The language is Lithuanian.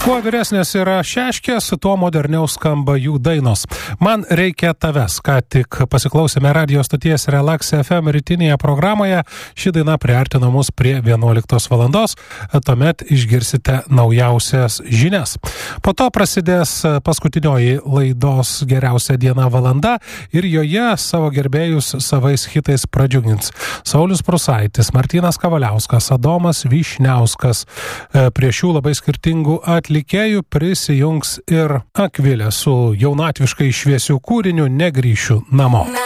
Kuo vyresnės yra šeškės, tuo moderniau skamba jų dainos. Man reikia tavęs, ką tik pasiklausėme radio stoties Relax FM rytinėje programoje. Ši daina priartino mus prie 11 valandos, tuomet išgirsite naujausias žinias. Po to prasidės paskutinioji laidos geriausia diena valanda ir joje savo gerbėjus savais hitais pradžiugins Saulius Prusaitis, Martynas Kavaliauskas, Adomas Vyšniauskas. Prie šių labai skirtingų atlikėjų prisijungs ir Akvilė su jaunatviškai šviesiu kūriniu Negrįšiu namo.